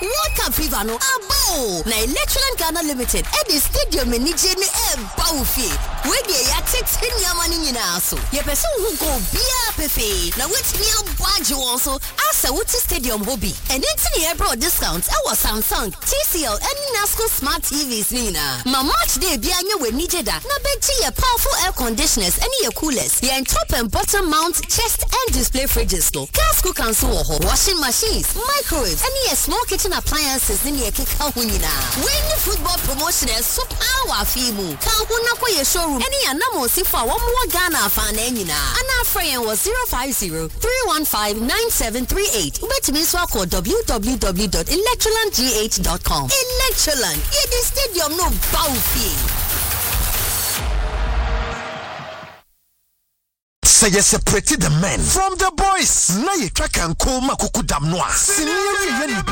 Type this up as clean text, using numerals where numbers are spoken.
World Cup fever no abo. Na Electroland Ghana Limited at the stadium manage ni baufi. We dey ya take nyamani nyina so. Ye person who go bia pefe. Na wetimi abwaje won so asa wuti stadium hobby. And entini e bro discounts e was Samsung, TCL and Nasco smart TVs nina. Ma match day bia nye we nije da. Na beji ye powerful air conditioners and ye coolers. Ye en top and bottom mount chest and display fridges no. Gas cookers so washing machines, microwaves and ye small kitchen appliances in ye kika hunina. When the football promotioners so power fimu. Ka huna kwa ye showroom any anamo sifa wa mwa Ghana fan enina. Ana friend was 050-315-9738. Ubetimi so call www.electrolandgh.com. Electroland, ye the stadium no baufi. Say you separated the men from the boys. Na ye track and call makuku dam noa.